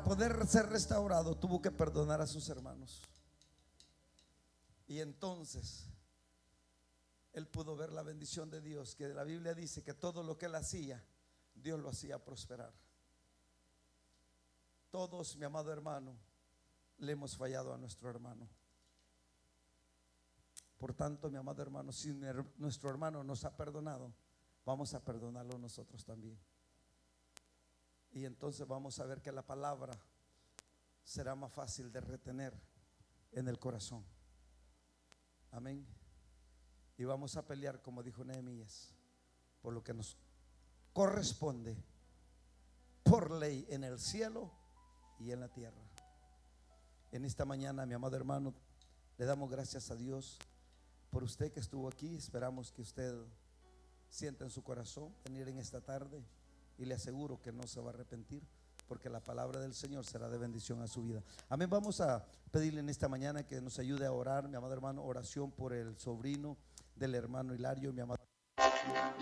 poder ser restaurado, tuvo que perdonar a sus hermanos. Y entonces él pudo ver la bendición de Dios, que la Biblia dice que todo lo que él hacía, Dios lo hacía prosperar. Todos, mi amado hermano, le hemos fallado a nuestro hermano. Por tanto, mi amado hermano, si nuestro hermano nos ha perdonado, vamos a perdonarlo nosotros también. Y entonces vamos a ver que la palabra será más fácil de retener en el corazón. Amén. Y vamos a pelear, como dijo Nehemías, por lo que nos corresponde por ley en el cielo y en la tierra. En esta mañana, mi amado hermano, le damos gracias a Dios por usted que estuvo aquí. Esperamos que usted sienta en su corazón venir en esta tarde, y le aseguro que no se va a arrepentir, porque la palabra del Señor será de bendición a su vida. Amén. Vamos a pedirle en esta mañana que nos ayude a orar, mi amado hermano, oración por el sobrino del hermano Hilario, mi amado.